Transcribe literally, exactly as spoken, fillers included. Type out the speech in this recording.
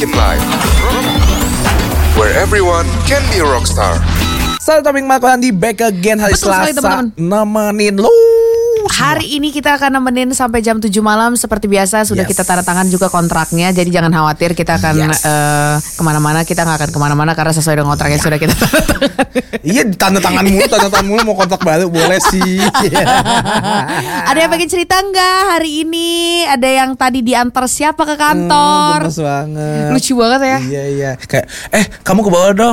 Rockin' Life, where everyone can be a rockstar. Selamat Topik Makonan di back again hari Betul sekali, Selasa, teman-teman. nemenin lu. Hari ini kita akan nemenin sampai jam tujuh malam. Seperti biasa sudah Yes. kita tanda tangan juga kontraknya. Jadi jangan khawatir, kita akan Yes. eh, kemana-mana. Kita gak akan kemana-mana karena sesuai dengan kontrak yang sudah kita tanda tangan. Iya, tanda tangan mulu, tanda tangan mulu, mau kontak balik boleh sih. Ada yang pengen cerita nggak hari ini? Ada yang tadi diantar siapa ke Hmm, kantor? gemes banget. Lucu banget ya. Iya iya. Kayak, eh kamu ke bawah dong.